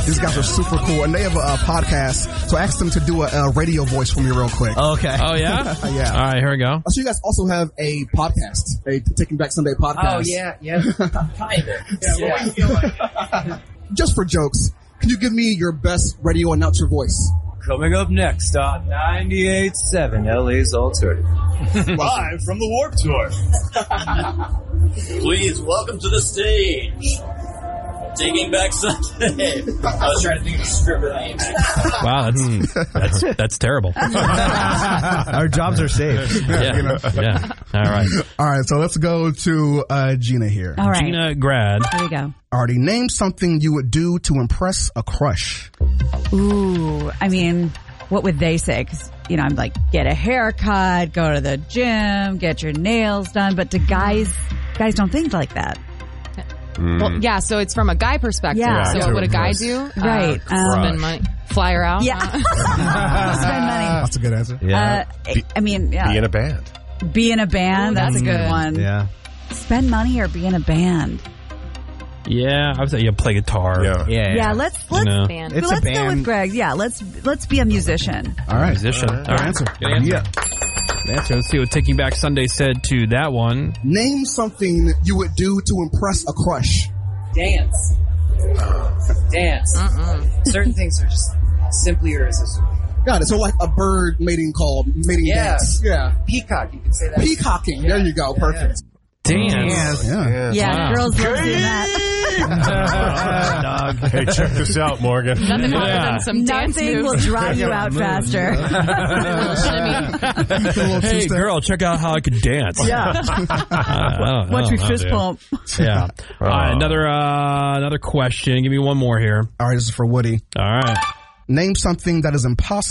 These guys are super cool, and they have a podcast. So I asked them to do a radio voice for me real quick. Okay. Oh, yeah? Yeah. All right, here we go. So you guys also have a podcast, a Taking Back Sunday podcast. Oh, yeah. Kind of. Yeah. Just for jokes, can you give me your best radio announcer voice? Coming up next on 98.7 LA's Alternative. Live from the Warped Tour. Please welcome to the stage, Taking Back Sunday. I was trying to think of a script name. Wow, that's terrible. Our jobs are safe. Yeah. All right. All right, so let's go to Gina here. All right. Gina Grad. Here we go. Already name something you would do to impress a crush. Ooh, I mean, what would they say? 'Cause, I'm like, get a haircut, go to the gym, get your nails done. But do guys don't think like that. Well, yeah, so it's from a guy perspective. Yeah. So what would a guy do? Right. Spend money. Fly her out. Yeah. Spend money. That's a good answer. Yeah. I mean, yeah. Be in a band. Be in a band. That's a good one. Yeah. Spend money or be in a band. Yeah, I would say play guitar. Yeah. Let's Band. It's a let's go band. with Greg. Yeah, let's be a musician. All right. Musician. All right. Answer. Good answer. Yeah. Good answer. Let's see what Taking Back Sunday said to that one. Name something you would do to impress a crush. Dance. Certain things are just simply irresistible. Got it. So like a bird mating call, mating dance. Yeah. Peacock, you could say that. Peacocking. There you go. Perfect. Dance. Yeah. Yeah, Wow. girls love doing that. Dog. Hey, check this out, Morgan. Nothing harder than some dance Nothing will moves. drive you out faster. Hey, girl, check out how I can dance. Yeah. Watch me fist pump. Yeah. All right, another question. Give me one more here. All right. This is for Woody. All right. Name something that is impossible